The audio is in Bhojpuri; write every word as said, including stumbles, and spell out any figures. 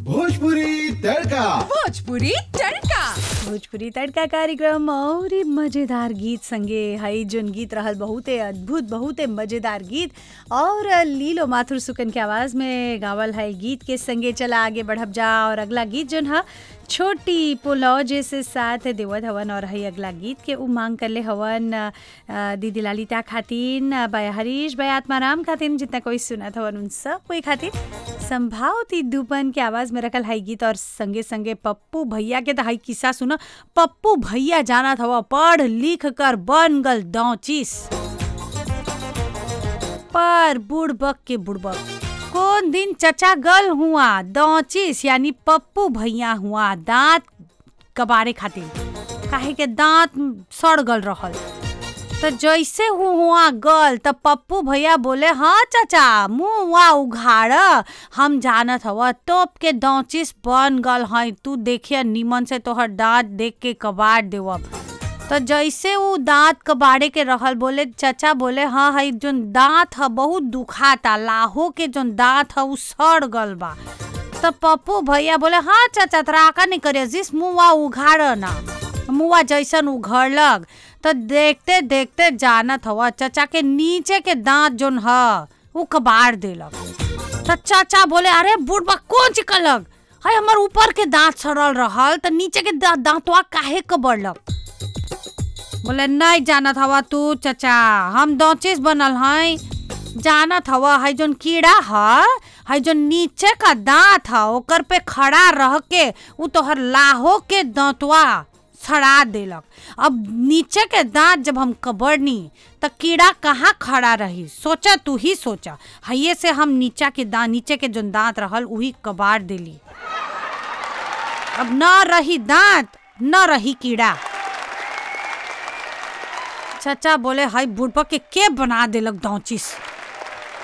भोजपुरी तड़का। भोजपुरी तड़का भोजपुरी तड़का कार्यक्रम और ही मजेदार गीत संगे हई जोन गीत रहल बहुते अद्भुत बहुते मजेदार गीत और लीलो माथुर सुकन के आवाज में गावल है गीत के संगे चला आगे बढ़ब जा। और अगला गीत जोन है छोटी पुलौजे से साथ देवत हवन और हई अगला गीत के उ मांग करले हवन अ, दीदी ललिता खातिन, बया हरीश, बया आत्माराम खातिन, जितना कोई सुनत हवन उन सब कोई खातिर संभावती दुपन के आवाज में रखल हई गीत। और संगे संगे पप्पू भैया के तो हई किस्सा सुनो। पप्पू भैया जाना था पढ़ लिख कर बन गल दौचिस पर बुड़बक के बुड़बक कौन दिन चचा गल हुआ दौचिस यानी पप्पू भैया हुआ दांत कबारे खातिर काहे के दांत सड़ गल रहल। तो जैसे हुआ गल तब पप्पू भैया बोले हाँ चाचा मुँह उघाड़ हम जानत हवा तोप के दौचिस बन गल है तू देखिए निमन से तोहर दांत देख के कबाड़ देवब। तो जैसे वो दांत कबाड़े के रहल बोले चाचा बोले हाँ है जोन दांत है बहुत दुखाता लाहो के जोन दांत है वो सड़ गल बा। तब पप्पू भैया बोले हाँ चाचा तरा का नहीं करे जिस मुँह उघाड़ ना मुआ जैसन उघड़लक। तो देखते देखते जानत हवा चाचा के नीचे के दांत जोन है वो कबाड़ देलक। तो चाचा बोले अरे बुढ़बा कौन चिकलक है हमार ऊपर के दांत सड़ल रहल तो नीचे के दा, दांतवा काहे कबड़लक। बोले नहीं जानत हवा तू चाचा हम दौचिस बनल है जानत हवा है जोन कीड़ा है है जो नीचे का दांत है ओकर पे खड़ा रह के वो तोहर लाहो के दांतवा सड़ा देलक। अब नीचे के दांत जब हम कबड़नी तो कीड़ा कहाँ खड़ा रही सोचा तू ही सोचा हये से हम नीचा के दांत नीचे के जो दांत रहल वही कबाड़ देली। अब न रही दांत न रही कीड़ा। चाचा बोले हाय बुढ़पा के के बना देलक दौचिस।